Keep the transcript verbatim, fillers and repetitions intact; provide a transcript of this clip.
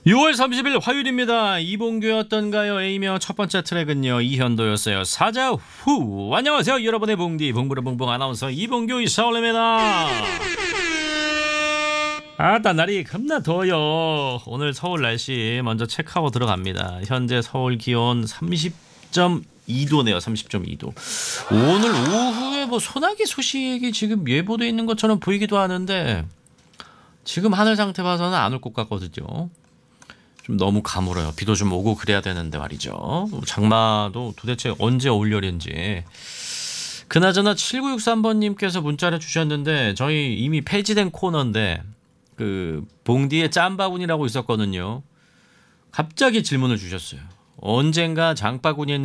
유월 삼십일 화요일입니다. 이봉규였던가요? A명 첫 번째 트랙은요 이현도였어요. 사자후. 안녕하세요 여러분의 봉디 봉부르봉봉 아나운서 이봉규 이사올입니다. 아따 날이 겁나 더워요. 오늘 서울 날씨 먼저 체크하고 들어갑니다. 현재 서울 기온 삼십 점 이 도네요. 삼십 점 이 도. 오늘 오후에 뭐 소나기 소식이 지금 예보돼 있는 것처럼 보이기도 하는데 지금 하늘 상태 봐서는 안 올 것 같거든요. 좀 너무 가물어요. 비도 좀 오고 그래야 되는데 말이죠. 장마도 도대체 언제 올 열인지. 그나저나 칠구육삼 번님께서 문자를 주셨는데 저희 이미 폐지된 코너인데 그 봉디의 짬바구니라고 있었거든요. 갑자기 질문을 주셨어요. 언젠가 장바구니에